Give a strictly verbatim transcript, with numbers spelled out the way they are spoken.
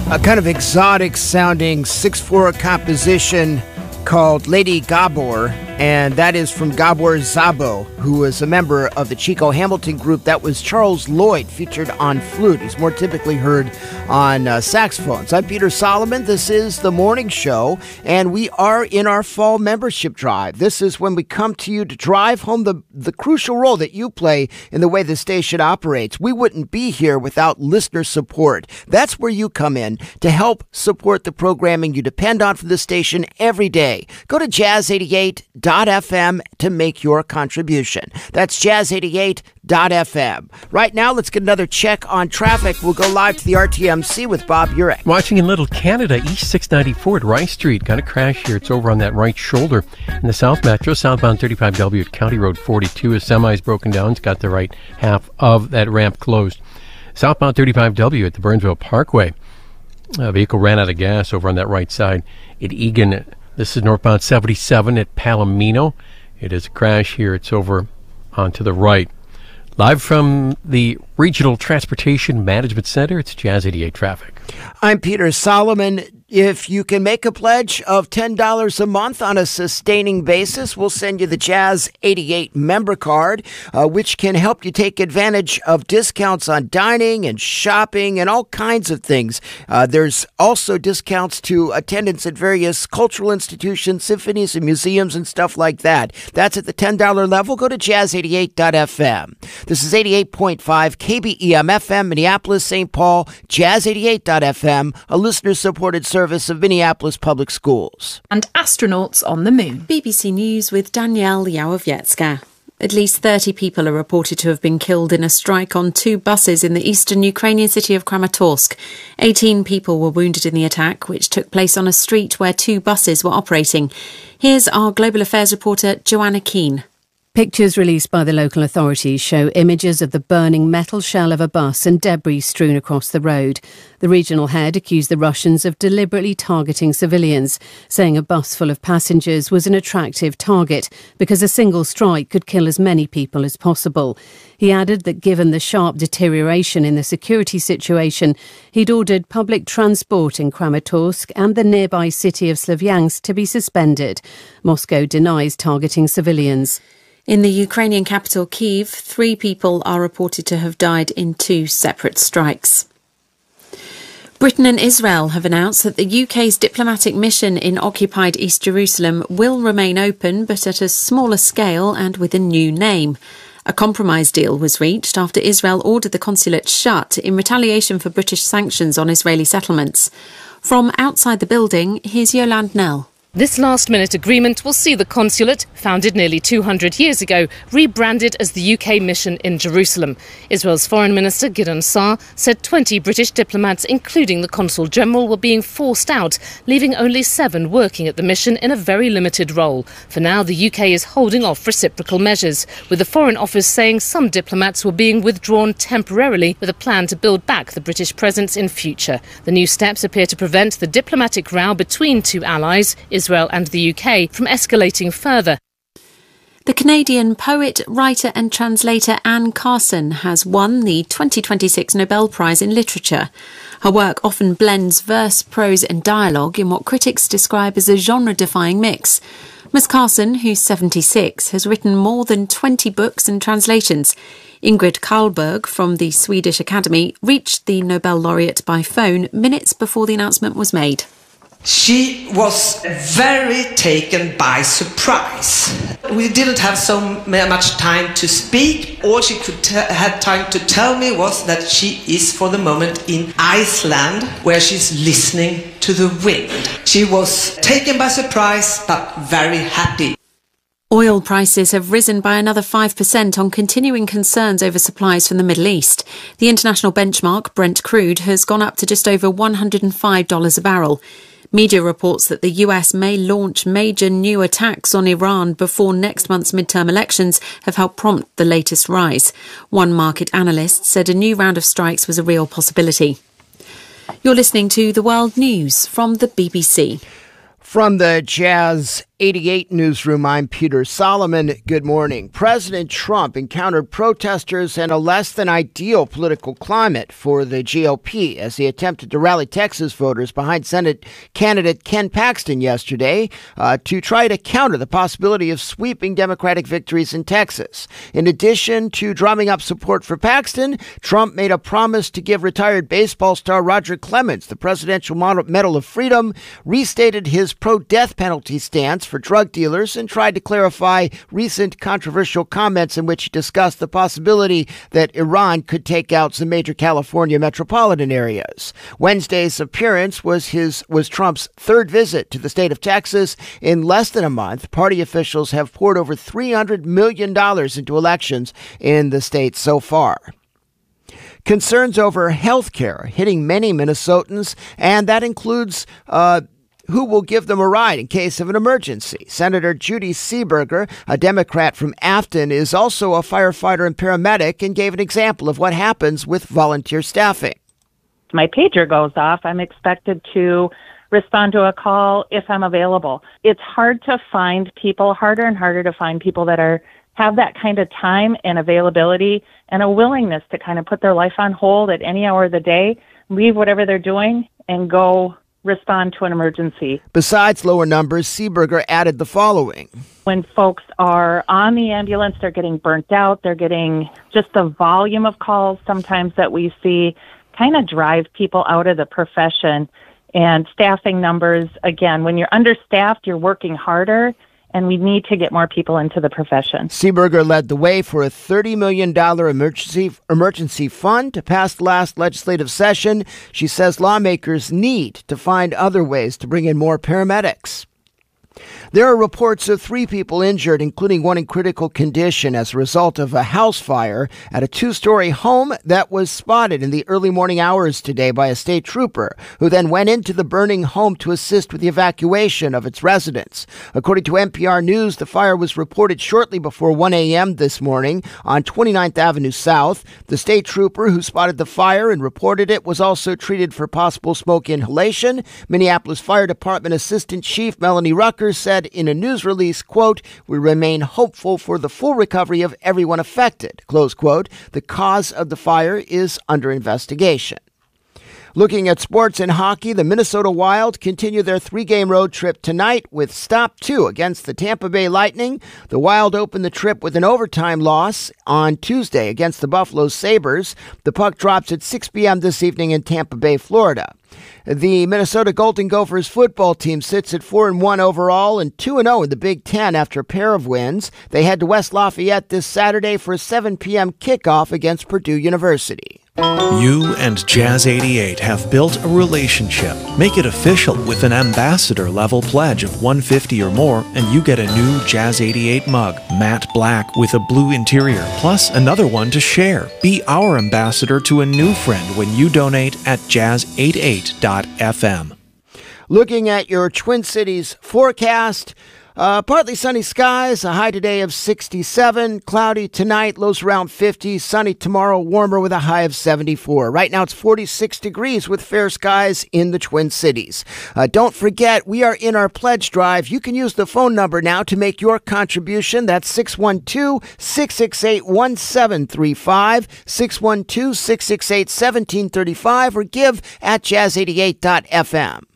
a kind of exotic sounding six four composition called Lady Gabor, and that is from Gabor Szabo, who was a member of the Chico Hamilton group. That was Charles Lloyd, featured on flute. He's more typically heard on uh, saxophones. I'm Peter Solomon. This is The Morning Show, and we are in our fall membership drive. This is when we come to you to drive home the, the crucial role that you play in the way the station operates. We wouldn't be here without listener support. That's where you come in to help support the programming you depend on from the station every day. Go to jazz eighty-eight dot f m to make your contribution. That's jazz eighty-eight dot f m. Right now, let's get another check on traffic. We'll go live to the R T M C with Bob Urich. Watching in Little Canada, East six ninety-four at Rice Street. Got a crash here. It's over on that right shoulder. In the South Metro, southbound thirty-five W at County Road forty-two. A semi's broken down. It's got the right half of that ramp closed. Southbound thirty-five W at the Burnsville Parkway. A vehicle ran out of gas over on that right side at Egan. This is northbound seventy-seven at Palomino. It is a crash here. It's over onto the right. Live from the Regional Transportation Management Center, it's Jazz eighty-eight Traffic. I'm Peter Solomon. If you can make a pledge of ten dollars a month on a sustaining basis, we'll send you the Jazz eighty-eight member card, uh, which can help you take advantage of discounts on dining and shopping and all kinds of things. Uh, there's also discounts to attendance at various cultural institutions, symphonies, and museums and stuff like that. That's at the ten dollars level. Go to jazz eighty-eight dot f m. This is eighty-eight point five K B E M F M, Minneapolis, Saint Paul, jazz eighty-eight dot f m, a listener-supported service of Minneapolis Public Schools. And astronauts on the moon. B B C News with Danielle Yawowiecka. At least thirty people are reported to have been killed in a strike on two buses in the eastern Ukrainian city of Kramatorsk. eighteen people were wounded in the attack, which took place on a street where two buses were operating. Here's our Global Affairs reporter, Joanna Keane. Pictures released by the local authorities show images of the burning metal shell of a bus and debris strewn across the road. The regional head accused the Russians of deliberately targeting civilians, saying a bus full of passengers was an attractive target because a single strike could kill as many people as possible. He added that given the sharp deterioration in the security situation, he'd ordered public transport in Kramatorsk and the nearby city of Slavyansk to be suspended. Moscow denies targeting civilians. In the Ukrainian capital, Kyiv, three people are reported to have died in two separate strikes. Britain and Israel have announced that the U K's diplomatic mission in occupied East Jerusalem will remain open, but at a smaller scale and with a new name. A compromise deal was reached after Israel ordered the consulate shut in retaliation for British sanctions on Israeli settlements. From outside the building, here's Yolande Nell. This last-minute agreement will see the consulate, founded nearly two hundred years ago, rebranded as the U K mission in Jerusalem. Israel's Foreign Minister Gideon Saar said twenty British diplomats, including the Consul General, were being forced out, leaving only seven working at the mission in a very limited role. For now, the U K is holding off reciprocal measures, with the Foreign Office saying some diplomats were being withdrawn temporarily with a plan to build back the British presence in future. The new steps appear to prevent the diplomatic row between two allies, Israel and the U K, from escalating further. The Canadian poet, writer and translator Anne Carson has won the twenty twenty-six Nobel Prize in Literature. Her work often blends verse, prose and dialogue in what critics describe as a genre-defying mix. Miss Carson, who's seventy-six, has written more than twenty books and translations. Ingrid Carlberg from the Swedish Academy reached the Nobel laureate by phone minutes before the announcement was made. She was very taken by surprise. We didn't have so much time to speak. All she could t- had time to tell me was that she is for the moment in Iceland, where she's listening to the wind. She was taken by surprise, but very happy. Oil prices have risen by another five percent on continuing concerns over supplies from the Middle East. The international benchmark, Brent crude, has gone up to just over one hundred five dollars a barrel. Media reports that the U S may launch major new attacks on Iran before next month's midterm elections have helped prompt the latest rise. One market analyst said a new round of strikes was a real possibility. You're listening to The World News from the B B C. From the Jazz eighty-eight Newsroom, I'm Peter Solomon. Good morning. President Trump encountered protesters and a less than ideal political climate for the G O P as he attempted to rally Texas voters behind Senate candidate Ken Paxton yesterday uh, to try to counter the possibility of sweeping Democratic victories in Texas. In addition to drumming up support for Paxton, Trump made a promise to give retired baseball star Roger Clemens the Presidential Medal of Freedom, restated his pro-death penalty stance for drug dealers, and tried to clarify recent controversial comments in which he discussed the possibility that Iran could take out some major California metropolitan areas. Wednesday's appearance was his was Trump's third visit to the state of Texas in less than a month. Party officials have poured over three hundred million dollars into elections in the state so far. Concerns over health care hitting many Minnesotans, and that includes uh, who will give them a ride in case of an emergency. Senator Judy Seeberger, a Democrat from Afton, is also a firefighter and paramedic and gave an example of what happens with volunteer staffing. My pager goes off. I'm expected to respond to a call if I'm available. It's hard to find people, harder and harder to find people that are have that kind of time and availability and a willingness to kind of put their life on hold at any hour of the day, leave whatever they're doing, and go respond to an emergency. Besides lower numbers, Seeberger added the following. When folks are on the ambulance, they're getting burnt out. They're getting just the volume of calls sometimes that we see kind of drive people out of the profession. And staffing numbers, again, when you're understaffed, you're working harder, and we need to get more people into the profession. Seeberger led the way for a thirty million dollars emergency emergency fund to pass the last legislative session. She says lawmakers need to find other ways to bring in more paramedics. There are reports of three people injured, including one in critical condition as a result of a house fire at a two-story home that was spotted in the early morning hours today by a state trooper, who then went into the burning home to assist with the evacuation of its residents. According to N P R News, the fire was reported shortly before one a.m. this morning on twenty-ninth Avenue South. The state trooper who spotted the fire and reported it was also treated for possible smoke inhalation. Minneapolis Fire Department Assistant Chief Melanie Rucker said in a news release, quote, "We remain hopeful for the full recovery of everyone affected," close quote. The cause of the fire is under investigation. Looking at sports and hockey, the Minnesota Wild continue their three-game road trip tonight with stop two against the Tampa Bay Lightning. The Wild opened the trip with an overtime loss on Tuesday against the Buffalo Sabres. The puck drops at six p.m. this evening in Tampa Bay, Florida. The Minnesota Golden Gophers football team sits at four and one overall and two and oh in the Big Ten after a pair of wins. They head to West Lafayette this Saturday for a seven p.m. kickoff against Purdue University. You and Jazz eighty-eight have built a relationship. Make it official with an ambassador level pledge of one hundred fifty dollars or more, and you get a new Jazz eighty-eight mug, matte black with a blue interior, plus another one to share. Be our ambassador to a new friend when you donate at jazz eighty-eight dot f m. Looking at your Twin Cities forecast, Uh, partly sunny skies, a high today of sixty-seven, cloudy tonight, lows around fifty, sunny tomorrow, warmer with a high of seventy-four. Right now it's forty-six degrees with fair skies in the Twin Cities. Uh, don't forget, we are in our pledge drive. You can use the phone number now to make your contribution. That's six one two, six six eight, one seven three five, six one two, six six eight, one seven three five, or give at jazz eighty-eight dot f m.